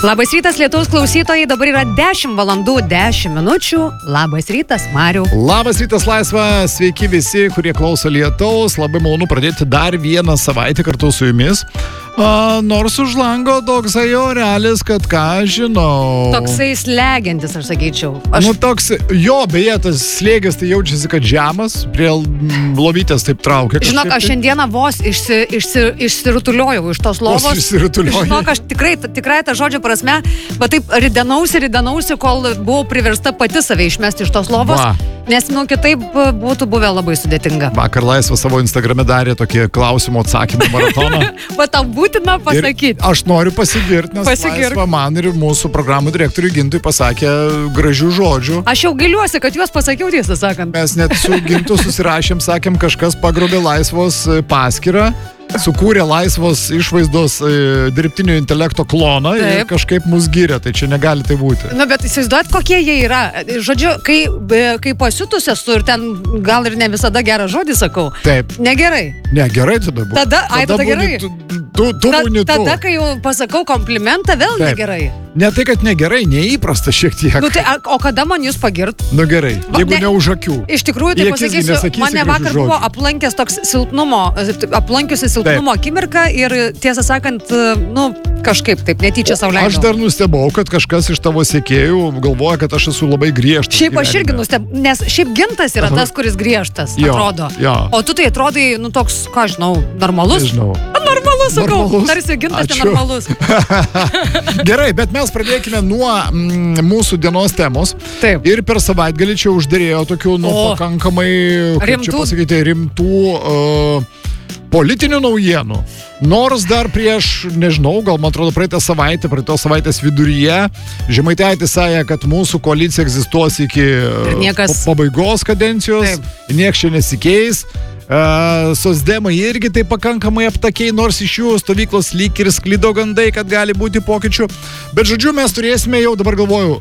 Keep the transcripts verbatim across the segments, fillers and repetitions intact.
Labas rytas, Lietuvos klausytojai, dabar yra dešimt valandų dešimt minučių. Labas rytas, Mariau. Labas rytas, Laisva, sveiki visi, kurie klauso Lietaus. Labai malonu pradėti dar vieną savaitę kartu su jumis. A, nors už lango toksai orelis, kad ką žinau. Toksai slegiantis, aš sakyčiau. Aš... Nu, toks, jo, beje, tas slėgis tai jaučiasi, kad žemas, prie lovytės taip traukia. Žinok, aš šiandieną vos išsi, išsi, išsirutuliojau iš tos lovos. Vos išsirutuliojau. Žinok, aš tikrai, tikrai tą žodžio prasme, bet taip ridenausi, ridenausi, kol buvau priversta pati save išmesti iš tos lovos. Va. Nes, nu, kitaip būtų buvę labai sudėtinga. Vakar Laisva savo Instagrame darė tokį klausimų atsakymų maratoną. Va, tau būtina pasakyti. Ir aš noriu pasigirti, nes Pasigirk. Laisva man ir mūsų programų direktoriui Gintui pasakė gražių žodžių. Aš jau gailiuosi, kad juos pasakiau, tiesą sakant. Mes net su Gintu susirašėm, sakėm, kažkas pagrobė Laisvos paskyrą. Sukūrė Laisvos išvaizdos e, dirbtinio intelekto kloną. Taip. Ir kažkaip mus gyrė, tai čia negali tai būti. Na, bet įsivaizduojat, kokie jie yra. Žodžiu, kai, kai pasiutus esu ir ten gal ir ne visada gerą žodį sakau. Taip. Negerai. Ne, gerai tada būtų. Tada, ai, tada, tada gerai. Tu, tu, tu Ta, būni tu. Tada, kai jau pasakau komplimentą, vėl Taip. Negerai. Ne tai, kad negerai, neįprasta šiek tiek. Nu, tai, o kada man jūs pagirt? Nu gerai, jeigu ne, ne už akių. Iš tikrųjų, tai pasakysiu, mane vakar buvo aplankęs toks silpnumo, aplankiusi silpnumo akimirką ir tiesą sakant, nu, kažkaip taip netyčia sau leidau. Aš dar nustebau, kad kažkas iš tavo sekėjų galvoja, kad aš esu labai griežtas. Šiaip aš irgi nustebau, nes šiaip Gintas yra tas, kuris griežtas, jo, atrodo. Jo. O tu tai atrodai, nu, toks, ką žinau, normalus? Nežinau. Normalus, sakau. Normalus. Tarsi Gintas nenormalus. Gerai, bet mes pradėkime nuo mm, mūsų dienos temos. Taip. Ir per savaitgalį čia uždėrėjo tokių, nu, o, pakankamai, kaip rimtų, čia pasakyti, rimtų uh, politinių naujienų. Nors dar prieš, nežinau, gal man atrodo praeitą savaitę, praeitos savaitės viduryje, Žemaitaitis sakė, kad mūsų koalicija egzistuos iki niekas... pabaigos kadencijos, Taip. Nieks čia nesikeis. Uh, Socdemai irgi tai pakankamai aptakiai, nors iš jų stovyklos lyg ir sklido gandai, kad gali būti pokyčių. Bet žodžiu, mes turėsime jau dabar galvoju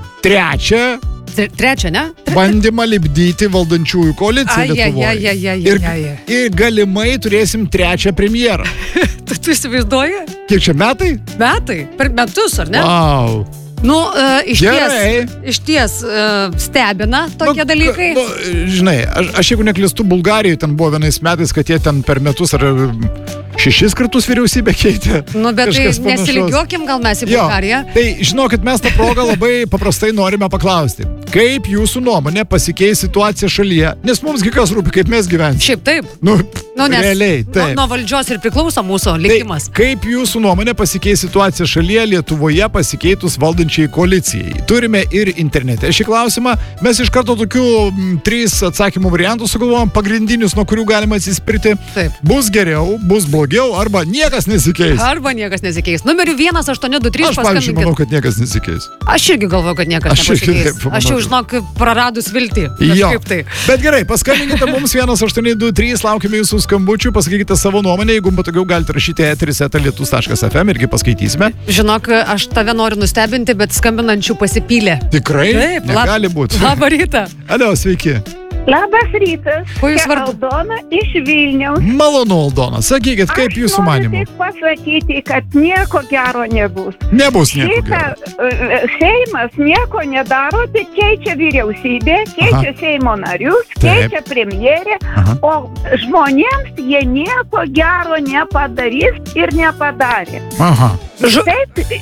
trečią Trečią, ne? Trečią. bandymą lipdyti valdančiųjų koaliciją Lietuvoje. Ir, ir galimai turėsim trečią premjerą. tu, tu įsivaizduoji? Kiek čia metai? Metai. Per metus, ar ne? Wow. Nu, uh, iš ties, iš ties uh, stebina tokie nu, dalykai. Nu, žinai, aš, aš jeigu neklystu, Bulgarijoje ten buvo vienais metais, kad jie ten per metus ar šešis kartus vyriausybę keitė. Nu, bet tai nesilygiuokim gal mes į Bulgariją. Jo, tai žinokit, mes tą progą labai paprastai norime paklausti. Kaip jūsų nuomonė pasikeis situacija šalyje? Nes mums gi kas rūpi, kaip mes gyvensime. Šiaip taip. Nu, nu nes realiai, taip. Nuo, nuo valdžios ir priklauso mūsų likimas. Tai, kaip jūsų nuomonė pasikeis situacija šalyje Lietuvoje pasikeitus valdančiai koalicijai? Turime ir internete šį klausimą. Mes iš karto tokių m, trys atsakymų variantų sugalvojom, pagrindinius, nuo kurių galima atsispirti. Taip. Bus geriau, bus blogiau, arba niekas nesikeis. Arba niekas nesikeis. Numeriu vienas aštuoni du trys paskambinkit. Aš, pavyzdžiui, manau, kad niekas nesikeis. Aš irgi galvoju, kad niekas aš nepasikeis. Irgi, aš jau, žinok, praradus viltį. Tai. Bet gerai, paskambinkite mums vienas aštuoni du trys, laukime jūsų skambučių, pasakykite savo nuomonę, jeigu patogiau galite rašyti eteris eta lietus taškas ef em, irgi paskaitysime. Žinok, aš tave noriu nustebinti, bet skambinančių pasipylė. Tikrai? Taip, negali būti. Labą rytą. Alio, sveiki. Labas rytas. Kuo jūs vardu? Aldona iš Vilniaus. Malonu, Aldona. Sakykit, kaip aš jūsų manimu? Aš noriu tik pasakyti, kad nieko gero nebus. Nebus nieko Šita, gero. Seimas nieko nedaro, tai keičia vyriausybė, keičia Aha. Seimo narius, keičia premjerė, Aha. o žmonėms jie nieko gero nepadarys ir nepadarė. Aha. Ž... Taip,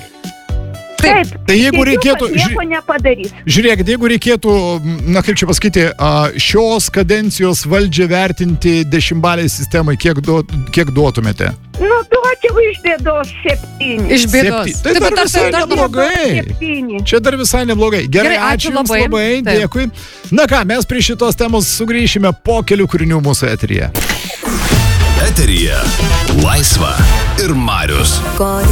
Taip, tai jeigu reikėtų, nieko nepadarys. Žiūrėkit, jeigu reikėtų, na kaip čia pasakyti, šios kadencijos valdžią vertinti dešimtbalei sistemai, kiek, du, kiek duotumėte? Nu, duočiau iš bėdos septyni. Iš bėdos. Septy... Tai dar visai neblogai. Čia dar visai neblogai. Gerai, Gerai ačiū, ačiū Jums labai. labai, Taip. Dėkui. Na ką, mes prie šitos temos sugrįšime po kelių kūrinių mūsų eteryje. Eteryje Laisva ir Marius.